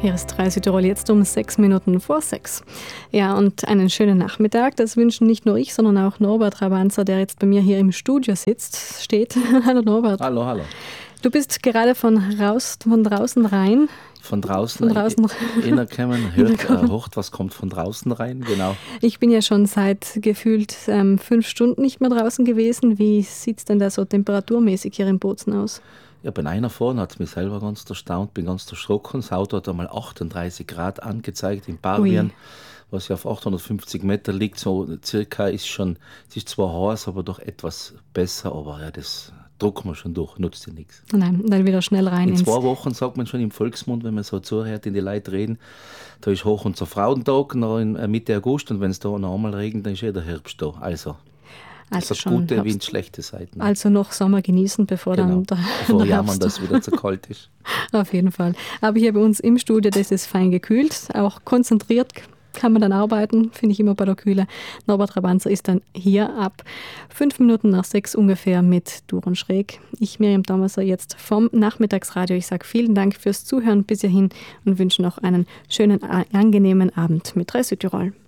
Hier ist 3 Südtirol jetzt um 6 Minuten vor 6. Ja, und einen schönen Nachmittag. Das wünschen nicht nur ich, sondern auch Norbert Rabanzer, der jetzt bei mir hier im Studio steht. Hallo Norbert. Hallo, hallo. Du bist gerade von draußen rein. Von draußen reinkommen, hört, was kommt von draußen rein, genau. Ich bin ja schon seit gefühlt 5 Stunden nicht mehr draußen gewesen. Wie sieht es denn da so temperaturmäßig hier in Bozen aus? Ja, bei einer vorne hat es mich selber ganz erstaunt, bin ganz erschrocken. Das Auto hat einmal 38 Grad angezeigt in Barbien, was ja auf 850 Meter liegt. So circa es ist zwar heiß, aber doch etwas besser, aber ja, das drucken wir schon durch, nutzt ja nichts. Nein, dann wieder schnell rein. In 2 Wochen sagt man schon im Volksmund, wenn man so zuhört, in die Leute reden, da ist Hoch- und Frauentag noch in Mitte August und wenn es da noch einmal regnet, dann ist der Herbst da. Also es hat gute wie schlechte Seiten. Also noch Sommer genießen, bevor dann bevor jammern, dass es wieder zu kalt ist. Auf jeden Fall. Aber hier bei uns im Studio, das ist fein gekühlt, auch konzentriert kann man dann arbeiten, finde ich immer bei der Kühle. Norbert Rabanzer ist dann hier ab 5 Minuten nach 6 ungefähr mit Dur und Schräg. Ich, Miriam Thomaser, jetzt vom Nachmittagsradio. Ich sage vielen Dank fürs Zuhören bis hierhin und wünsche noch einen schönen, angenehmen Abend mit 3 Südtirol.